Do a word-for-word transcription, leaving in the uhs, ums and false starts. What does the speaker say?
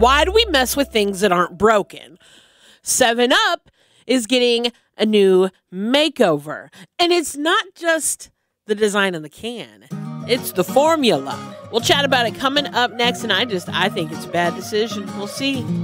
Why do we mess with things that aren't broken? seven up is getting a new makeover. And it's not just the design on the can. It's the formula. We'll chat about it coming up next, and I just, I think it's a bad decision. We'll see.